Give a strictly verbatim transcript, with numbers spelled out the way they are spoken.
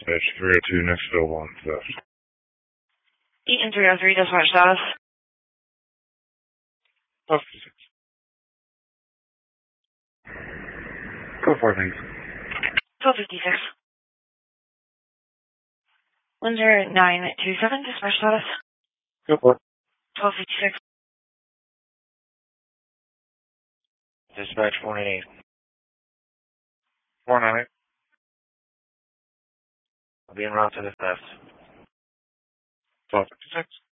Dispatch three oh two, next available on theft. Eaton three oh three, dispatch status. twelve fifty-six. Go for it, thanks. twelve fifty-six. one zero nine two seven, dispatch status. Go for it. twelve fifty-six. Dispatch four ninety-eight. four ninety-eight. I'll be en route to the theft. twelve fifty-six.